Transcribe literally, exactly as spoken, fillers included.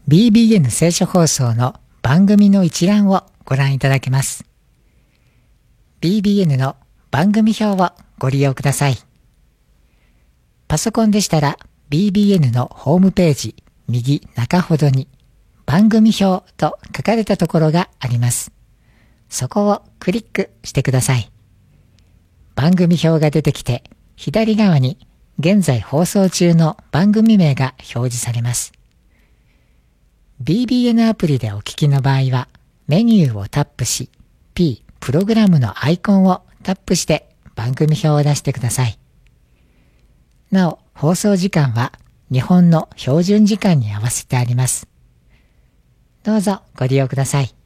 ビービーエヌ 聖書放送の番組の一覧をご覧いただけます。ビービーエヌ の番組表をご利用ください。パソコンでしたら ビービーエヌ のホームページ右中ほどに番組表と書かれたところがあります。そこをクリックしてください。番組表が出てきて左側に現在放送中の番組名が表示されます。ビービーエヌ アプリでお聞きの場合はメニューをタップし P プログラムのアイコンをタップして番組表を出してください。なお放送時間は日本の標準時間に合わせてあります。どうぞご利用ください。